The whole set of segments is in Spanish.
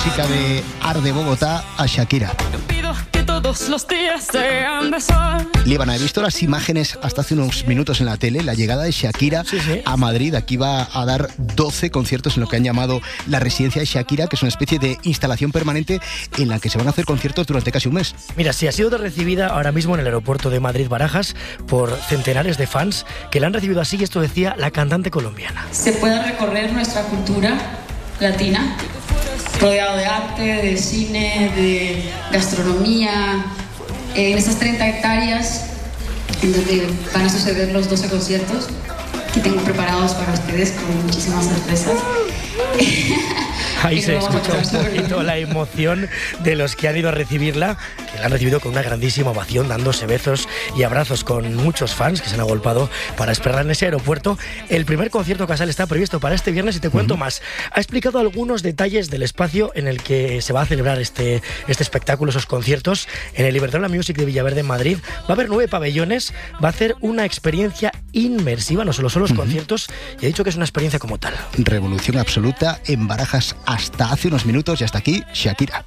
música de Arde Bogotá a Shakira. Todos los días sean de sol. Líbana, he visto las imágenes hasta hace unos minutos en la tele, la llegada de Shakira a Madrid. Aquí va a dar 12 conciertos en lo que han llamado la residencia de Shakira, que es una especie de instalación permanente en la que se van a hacer conciertos durante casi un mes. Mira, sí, ha sido recibida ahora mismo en el aeropuerto de Madrid-Barajas por centenares de fans que la han recibido así, y esto decía la cantante colombiana. Se pueda recorrer nuestra cultura latina, rodeado de arte, de cine, de gastronomía, en estas 30 hectáreas en donde van a suceder los 12 conciertos que tengo preparados para ustedes con muchísimas sorpresas. Ahí se escucha un poquito la emoción de los que han ido a recibirla, que la han recibido con una grandísima ovación, dándose besos y abrazos con muchos fans que se han agolpado para esperarla en ese aeropuerto. El primer concierto Casal está previsto para este viernes y te cuento más. Ha explicado algunos detalles del espacio en el que se va a celebrar este espectáculo, esos conciertos, en el Iberdrola Music de Villaverde, en Madrid. Va a haber 9 pabellones, va a hacer una experiencia inmersiva, no solo son los conciertos, y ha dicho que es una experiencia como tal. Revolución absoluta en Barajas hasta hace unos minutos, y hasta aquí Shakira.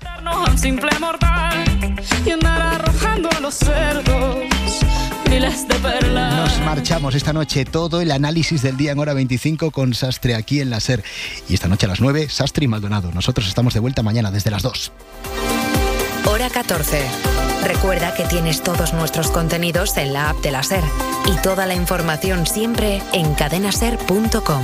Nos marchamos esta noche, todo el análisis del día en Hora 25 con Sastre aquí en la SER. Y esta noche a las 9, Sastre y Maldonado. Nosotros estamos de vuelta mañana desde las 2. Hora 14. Recuerda que tienes todos nuestros contenidos en la app de la SER y toda la información siempre en cadenaser.com.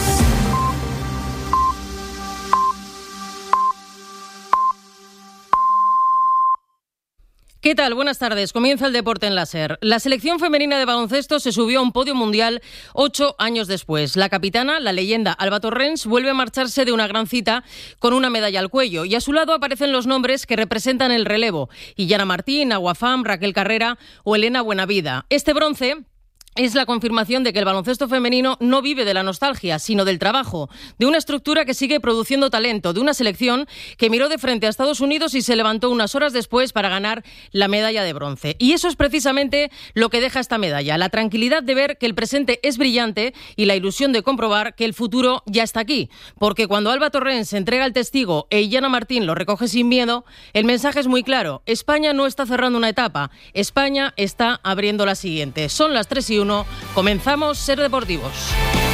¿Qué tal? Buenas tardes. Comienza el deporte en la SER. La selección femenina de baloncesto se subió a un podio mundial 8 años después. La capitana, la leyenda Alba Torrens, vuelve a marcharse de una gran cita con una medalla al cuello, y a su lado aparecen los nombres que representan el relevo: Illana Martín, Aguafam, Raquel Carrera o Elena Buenavida. Este bronce es la confirmación de que el baloncesto femenino no vive de la nostalgia, sino del trabajo, de una estructura que sigue produciendo talento, de una selección que miró de frente a Estados Unidos y se levantó unas horas después para ganar la medalla de bronce. Y eso es precisamente lo que deja esta medalla: la tranquilidad de ver que el presente es brillante y la ilusión de comprobar que el futuro ya está aquí. Porque cuando Alba Torrens entrega el testigo e Illana Martín lo recoge sin miedo, el mensaje es muy claro: España no está cerrando una etapa, España está abriendo la siguiente. Son las 3:01, comenzamos Ser Deportivos.